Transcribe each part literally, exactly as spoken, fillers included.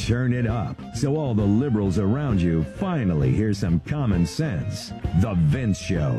Turn it up so all the liberals around you finally hear some common sense. The Vince Show.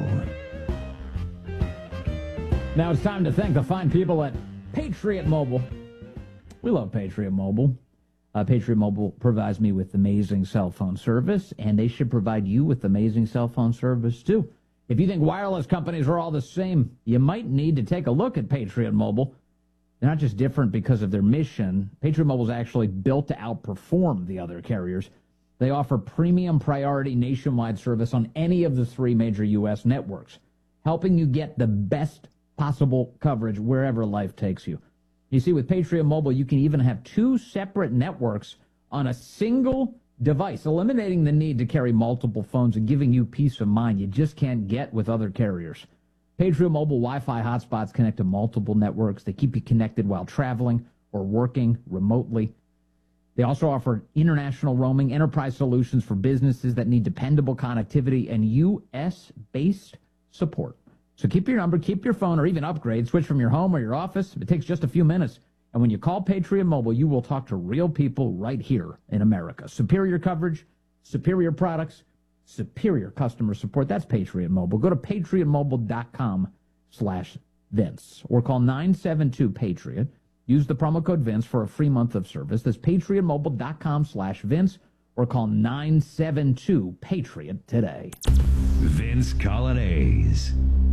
Now it's time to thank the fine people at Patriot Mobile. We love Patriot Mobile. Uh, Patriot Mobile provides me with amazing cell phone service, and they should provide you with amazing cell phone service, too. If you think wireless companies are all the same, you might need to take a look at Patriot Mobile. They're not just different because of their mission. Patriot Mobile is actually built to outperform the other carriers. They offer premium priority nationwide service on any of the three major U S networks, helping you get the best possible coverage wherever life takes you. You see, with Patriot Mobile, you can even have two separate networks on a single device, eliminating the need to carry multiple phones and giving you peace of mind you just can't get with other carriers. Patriot Mobile Wi-Fi hotspots connect to multiple networks. They keep you connected while traveling or working remotely. They also offer international roaming, enterprise solutions for businesses that need dependable connectivity, and U S-based support. So keep your number, keep your phone, or even upgrade. Switch from your home or your office. It takes just a few minutes. And when you call Patriot Mobile, you will talk to real people right here in America. Superior coverage, superior products, superior customer support. That's Patriot Mobile. Go to patriotmobile.com slash Vince or call nine seven two Patriot. Use the promo code Vince for a free month of service. That's patriotmobile.com slash Vince or call nine seven two Patriot today. Vince Colonnese.